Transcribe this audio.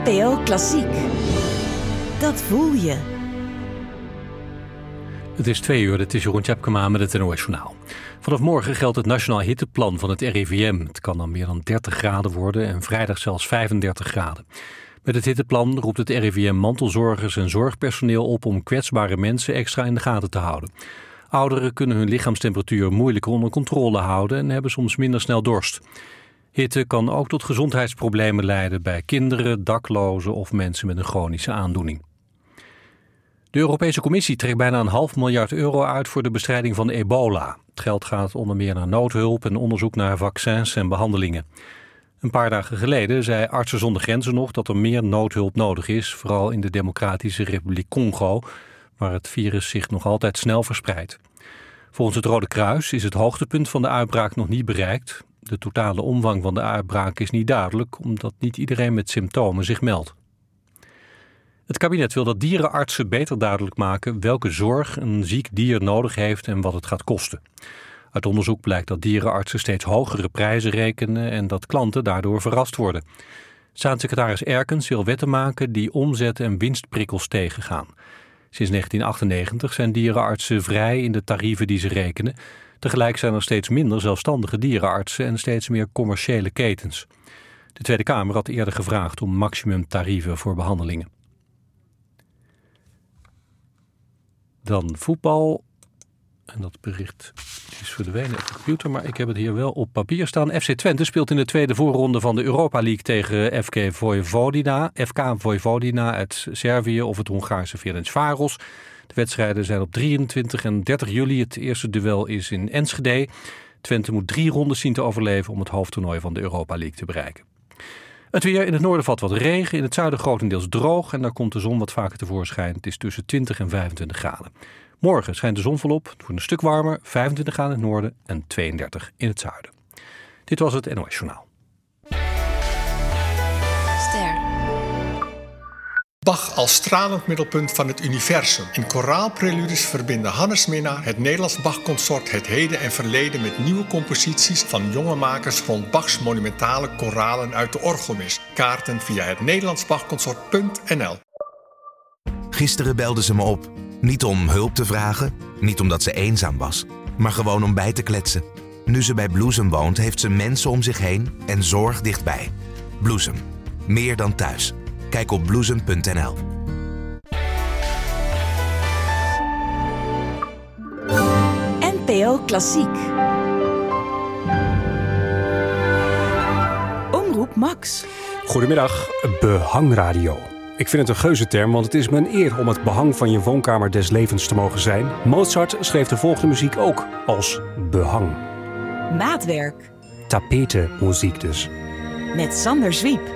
NPO Klassiek. Dat voel je. Het is 2:00, het is Jeroen Tjepkema met het NOS-journaal. Vanaf morgen geldt het Nationaal Hitteplan van het RIVM. Het kan dan meer dan 30 graden worden en vrijdag zelfs 35 graden. Met het hitteplan roept het RIVM mantelzorgers en zorgpersoneel op om kwetsbare mensen extra in de gaten te houden. Ouderen kunnen hun lichaamstemperatuur moeilijker onder controle houden en hebben soms minder snel dorst. Hitte kan ook tot gezondheidsproblemen leiden bij kinderen, daklozen of mensen met een chronische aandoening. De Europese Commissie trekt bijna €500 miljard uit voor de bestrijding van ebola. Het geld gaat onder meer naar noodhulp en onderzoek naar vaccins en behandelingen. Een paar dagen geleden zei Artsen zonder Grenzen nog dat er meer noodhulp nodig is, vooral in de Democratische Republiek Congo, waar het virus zich nog altijd snel verspreidt. Volgens het Rode Kruis is het hoogtepunt van de uitbraak nog niet bereikt. De totale omvang van de uitbraak is niet duidelijk, omdat niet iedereen met symptomen zich meldt. Het kabinet wil dat dierenartsen beter duidelijk maken welke zorg een ziek dier nodig heeft en wat het gaat kosten. Uit onderzoek blijkt dat dierenartsen steeds hogere prijzen rekenen en dat klanten daardoor verrast worden. Staatssecretaris Erkens wil wetten maken die omzet- en winstprikkels tegengaan. Sinds 1998 zijn dierenartsen vrij in de tarieven die ze rekenen. Tegelijk zijn er steeds minder zelfstandige dierenartsen en steeds meer commerciële ketens. De Tweede Kamer had eerder gevraagd om maximumtarieven voor behandelingen. Dan voetbal. En dat bericht is verdwenen op de computer, maar ik heb het hier wel op papier staan. FC Twente speelt in de tweede voorronde van de Europa League tegen FK Vojvodina uit Servië of het Hongaarse Ferencváros. De wedstrijden zijn op 23 en 30 juli. Het eerste duel is in Enschede. Twente moet 3 rondes zien te overleven om het hoofdtoernooi van de Europa League te bereiken. Het weer: in het noorden valt wat regen, in het zuiden grotendeels droog en daar komt de zon wat vaker tevoorschijn. Het is tussen 20 en 25 graden. Morgen schijnt de zon volop, het wordt een stuk warmer, 25 graden in het noorden en 32 in het zuiden. Dit was het NOS Journaal. Ster. Bach als stralend middelpunt van het universum. In koraalpreludes verbinden Hannes Minnaar, het Nederlands Bach-consort, het heden en verleden met nieuwe composities van jonge makers rond Bachs monumentale koralen uit de orgelmis. Kaarten via het nederlandsbachconsort.nl. Gisteren belde ze me op. Niet om hulp te vragen, niet omdat ze eenzaam was, maar gewoon om bij te kletsen. Nu ze bij Bloesem woont, heeft ze mensen om zich heen en zorg dichtbij. Bloesem. Meer dan thuis. Kijk op bloesem.nl. NPO Klassiek. Omroep Max. Goedemiddag, behangradio. Ik vind het een geuzenterm, want het is me een eer om het behang van je woonkamer des levens te mogen zijn. Mozart schreef de volgende muziek ook als behang. Maatwerk. Tapetenmuziek dus. Met Sander Zwiep.